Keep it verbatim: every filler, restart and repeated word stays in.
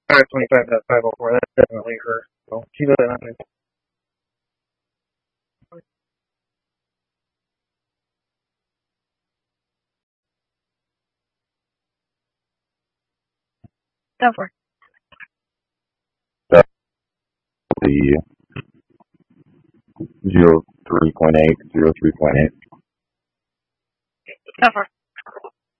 five twenty-five to five oh four. That's definitely her. So she lives on it. Go for it. That's the zero three point eight, zero three point eight. Go for it.